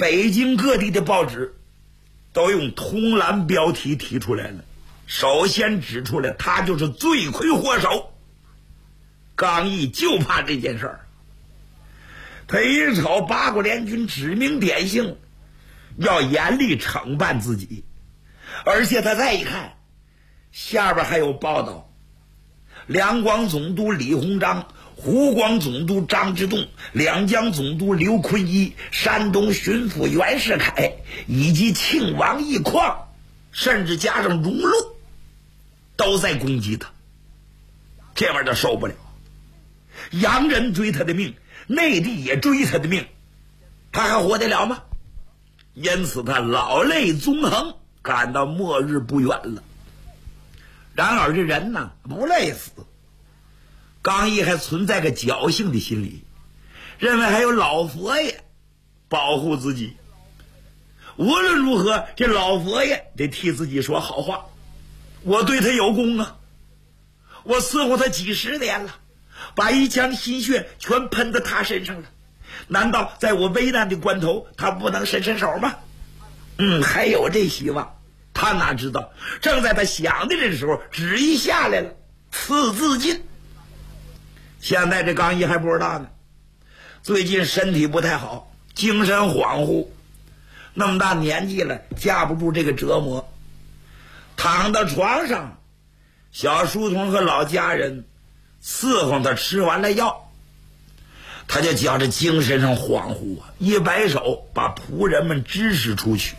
北京各地的报纸都用铜栏标题提出来了，首先指出来他就是罪魁祸首。刚毅就怕这件事儿，他一瞅八国联军指名点姓，要严厉惩办自己。而且他再一看，下边还有报道，两广总督李鸿章、湖广总督张之洞、两江总督刘坤一、山东巡抚袁世凯以及庆王奕匡，甚至加上荣禄，都在攻击他。这玩意儿他受不了，洋人追他的命，内地也追他的命，他还活得了吗？因此他老泪纵横，感到末日不远了。然而这人呢，不累死。刚毅还存在个侥幸的心理，认为还有老佛爷保护自己，无论如何这老佛爷得替自己说好话。我对他有功啊，我伺候他几十年了，把一腔心血全喷到他身上了，难道在我危难的关头他不能伸伸手吗？还有这希望。他哪知道正在他想的这时候，旨意下来了，赐自尽。现在这刚毅还不知道呢，最近身体不太好，精神恍惚，那么大年纪了，架不住这个折磨，躺到床上，小书童和老家人伺候他吃完了药，他就觉着精神上恍惚啊，一摆手把仆人们支使出去。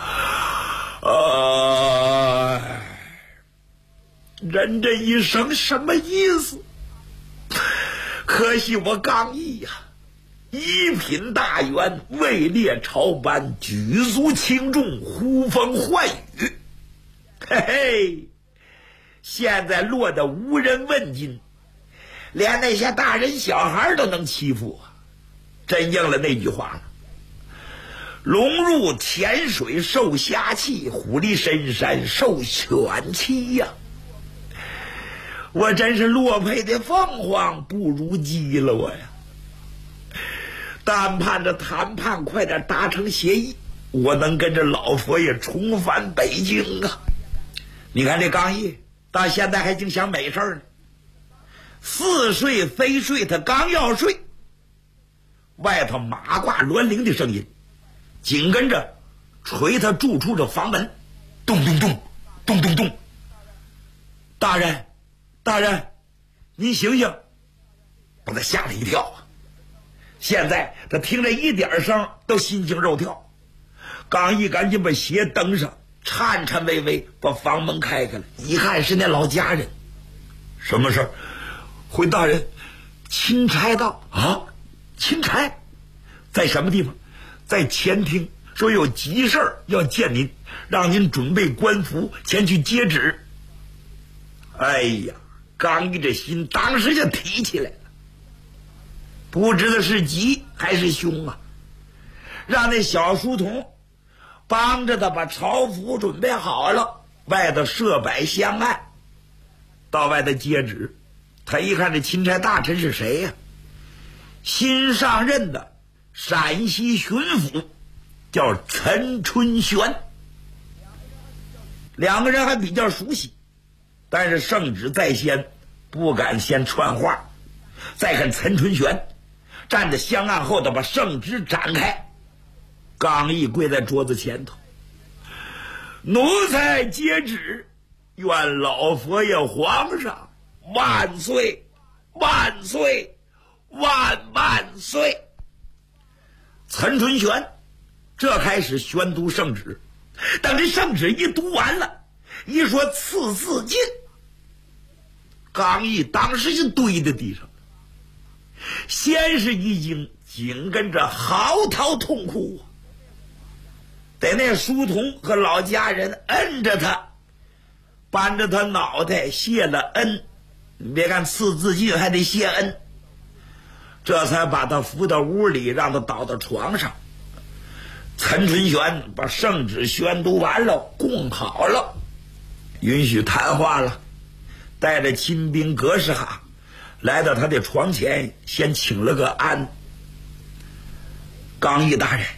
人这一生什么意思？可惜我刚毅呀，一品大员，位列朝班，举足轻重，呼风唤雨，嘿嘿，现在落得无人问津，连那些大人小孩都能欺负啊！真应了那句话了，龙入浅水受虾气，虎离深山受犬欺呀！我真是落配的凤凰不如鸡了我呀！但盼着谈判快点达成协议，我能跟着老佛爷重返北京啊！你看这刚毅到现在还净想美事呢，似睡非睡，他刚要睡，外头马挂銮铃的声音紧跟着捶他住处的房门，咚咚咚咚咚咚。大人大人，您醒醒！把他吓了一跳啊！现在他听着一点声都心惊肉跳。刚毅赶紧把鞋蹬上，颤颤巍巍把房门开开了，一看是那老家人。什么事儿？回大人，钦差到啊！钦差在什么地方？在前厅，说有急事儿要见您，让您准备官服前去接旨。哎呀，刚毅这心当时就提起来了，不知道是急还是凶啊！让那小书童帮着他把朝服准备好了，外头设摆香案，到外头接旨。他一看这钦差大臣是谁呀？新上任的陕西巡抚，叫陈春玄。两个人还比较熟悉，但是圣旨在先，不敢先传话。再看陈春玄站在香案后头，把圣旨展开。刚毅跪在桌子前头，奴才接旨，愿老佛爷皇上万岁万岁万万岁！陈春玄这开始宣读圣旨，等这圣旨一读完了，一说赐自尽，刚毅当时就堆在地上，先是一惊，紧跟着嚎啕痛哭啊！得那书童和老家人摁着他，扳着他脑袋谢了恩。你别看赐自尽还得谢恩，这才把他扶到屋里，让他倒到床上。陈春玄把圣旨宣读完了，供好了，允许谈话了，带着亲兵格式哈来到他的床前，先请了个安。刚毅大人，